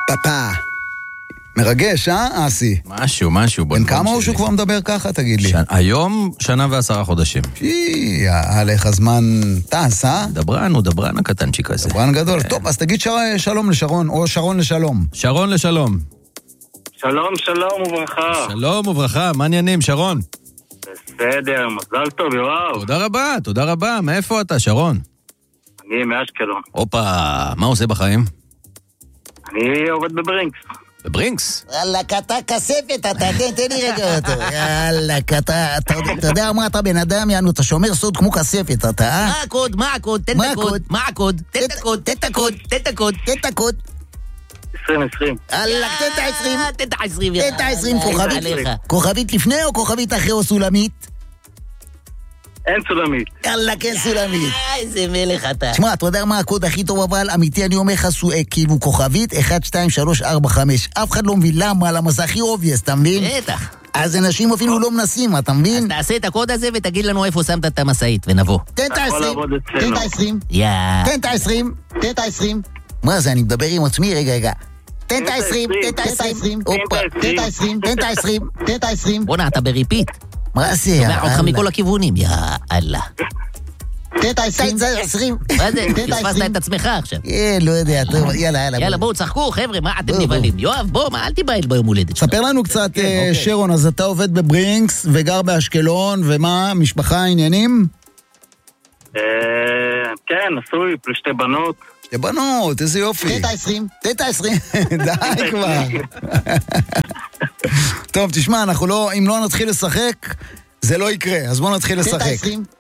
פאפה. מרגש, אסי? משהו. בן כמה הוא שהוא כבר מדבר ככה, תגיד לי? היום 110 חודשים. הלך הזמן טס, דברן הקטנצ'יק הזה. דברן גדול. טוב, אז תגיד שלום לשרון, או שרון לשלום. שרון לשלום. שלום וברכה. שלום וברכה, מה עניינים, שרון? בסדר, מזל טוב, יואב. תודה רבה. מאיפה אתה, שרון? אני מאשקלון. הופה, מה עושה בחיים? אני עובד בברינקס. בברינקס? יאללה, אתה כספת, תן לי רגע אותו. יאללה, אתה יודע מה אתה בן אדם, יענו, אתה שומר סוד כמו כספת, אתה, מה הקוד? תן את הקוד. 2020. יאללה, תן את ה-20, כוכבית לפני או כוכבית אחרי או סולמית? אין סולמית. יאללה, כן סולמית. איזה מלך אתה. תשמע, אתה יודע מה הקוד הכי טוב, אבל אמיתי, אני אומר לך, כאילו כוכבית 1, 2, 3, 4, 5. אף אחד לא מבין למה זה הכי obvious, אתה מבין? בטח. אז אנשים אפילו לא מנסים, אתה מבין? אז תעשה את הקוד הזה ותגיד לנו איפה שמת את המשאית, ונבוא. תן את ה-20. תן את ה-20. מה זה, אני מדבר עם עצמי? רגע. תן את ה-20. בוא'נה, אתה בריפיט. מה זה? שומע אותך מכל הכיוונים, יאללה. תן את ה-20. מה זה? פספסת את עצמך עכשיו. לא יודע, טוב, יאללה. יאללה, בואו, צחקו, חבר'ה, מה אתם נבלים? יואב, בוא, אל תיבהל ביום הולדת. ספר לנו קצת, שרון, אז אתה עובד בברינקס וגר באשקלון, ומה, משפחה, עניינים? כן, נשוי, פלוס 2 בנות. שתי בנות, איזה יופי. תן את ה-20. די כבר. טוב, תשמע, אם לא נתחיל לשחק, זה לא יקרה, אז בואו נתחיל לשחק.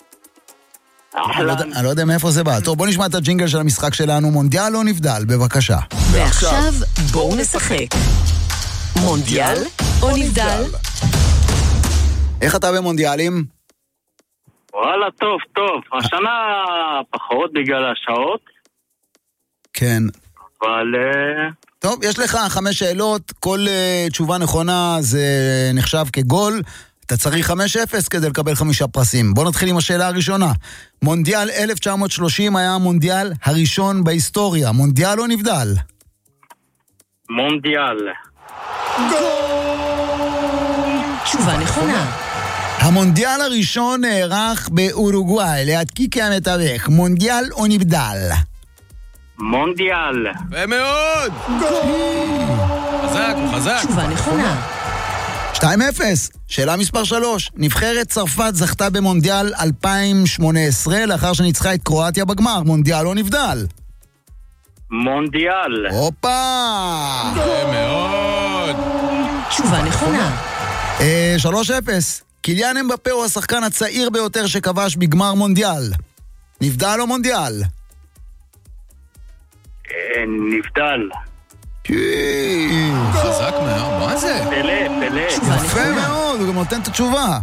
אני לא יודע מאיפה זה בא. טוב, בואו נשמע את הג'ינגל של המשחק שלנו, מונדיאל או נבדל, בבקשה. ועכשיו בואו נשחק. מונדיאל או נבדל? איך אתה במונדיאלים? וואלה, טוב. השנה פחות בגלל השעות. כן. אבל... טוב, יש לך 5 שאלות, כל תשובה נכונה זה נחשב כגול, אתה צריך 5-0 כדי לקבל 5 פרסים. בוא נתחיל עם השאלה הראשונה. מונדיאל 1930 היה המונדיאל הראשון בהיסטוריה, מונדיאל או נבדל? מונדיאל. תשובה נכונה. המונדיאל הראשון נערך באורוגוואי, ליד קיקי המתווך, מונדיאל או נבדל? מונדיאל. ומאוד! חזק. תשובה נכונה. 2-0. שאלה מספר 3. נבחרת צרפת זכתה במונדיאל 2018 לאחר שניצחה את קרואטיה בגמר, מונדיאל או נבדל? מונדיאל. הופה! ומאוד! תשובה נכונה. 3-0. קיליאן אמבפה הוא השחקן הצעיר ביותר שכבש בגמר מונדיאל. נבדל או מונדיאל? נבדל. חזק מאוד, מה זה? פלא. יפה מאוד, הוא גם נותן את התשובה.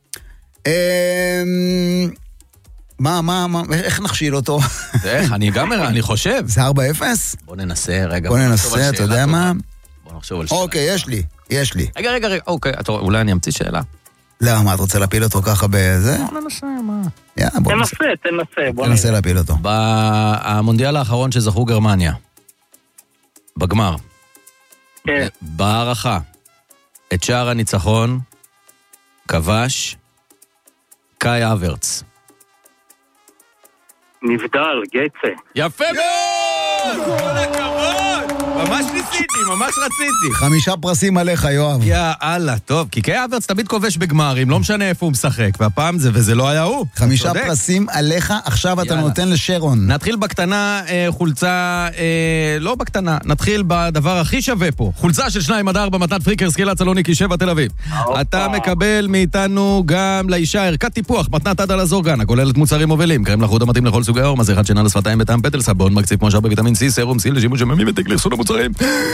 איך נכשיל אותו? איך, אני חושב. זה 4-0? בוא ננסה, רגע. אתה יודע מה? בוא נחשוב על שאלה. אוקיי, יש לי. רגע, אוקיי, אולי אני אמציא שאלה. למה, אתה רוצה להפיל אותו ככה בזה? בוא ננסה, מה? תנסה להפיל אותו. במונדיאל האחרון שזכו גרמניה, בגמר, בהערכה, את שער הניצחון כבש קאי אברץ. נבדל, גצה. יפה מאוד! כל הכבוד! ממש רציתי. 5 פרסים עליך, יואב. יאללה, טוב, כי קאי אברץ תמיד כובש בגמרים, לא משנה איפה הוא משחק, והפעם זה, וזה לא היה הוא. 5 פרסים עליך, עכשיו אתה נותן לשרון. נתחיל בקטנה, חולצה, לא בקטנה, נתחיל בדבר הכי שווה פה. חולצה של 2-4, מתנת פריקר, סקילה צלוניקי 7 תל אביב. אתה מקבל מאיתנו גם לאישה ערכת טיפוח, מתנת עד על הזורגן, הכוללת מוצרים מובילים, קרם לחוד המתאים לכל סוגי האור, מזריחת שינה לשפתיים בטעם פטל, סבון מקציב כמו בוויטמין C, סרום C לשימוש יממי ותיק לאחסון המוצרים.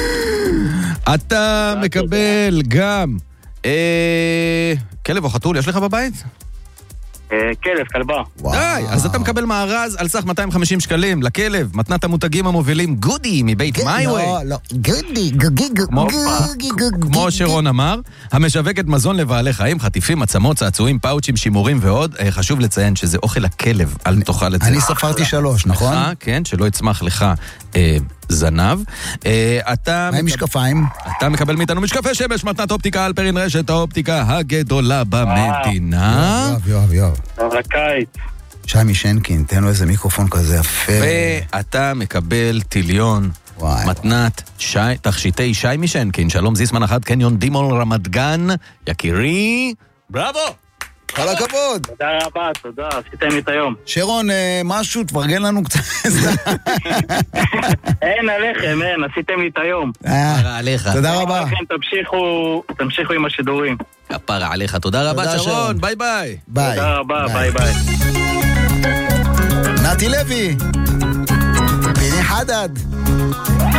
אתה מקבל גם כלב או חתול, יש לך בבית? כלב, כלבה. די, אז אתה מקבל מארז על סך 250 שקלים לכלב, מתנת המותגים המובילים גודי מבית מיווי. לא, גודי, כמו שרון אמר, המשווקת מזון לבעלי חיים, חטיפים, עצמות, צעצועים, פאוצ'ים, שימורים ועוד. חשוב לציין שזה אוכל הכלב, אל תאכל את זה. אני ספרתי 3, נכון? כן, שלא יצמח לך זנב. אתה מה עם משקפיים? אתה מקבל מאיתנו משקפי שמש, מתנת אופטיקה אלפרין, רשת האופטיקה הגדולה במדינה. יואב. הקיץ. שיימי שנקין, תן לו איזה מיקרופון כזה יפה. ואתה מקבל טיליון. וואי. מתנת תכשיטי שיימי שנקין. שלום זיסמן אחד, קניון דימול רמת גן. יקירי, בראבו! כל הכבוד. תודה רבה, תודה, עשיתם לי את היום. שרון, משהו, תפרגן לנו קצת. אין עליכם, עשיתם לי את היום. כפרה עליך. תודה רבה. תמשיכו עם השידורים. כפרה עליך. תודה רבה תודה, שרון. שרון, ביי ביי. ביי. תודה רבה, ביי ביי. נתי לוי. פיני חדד.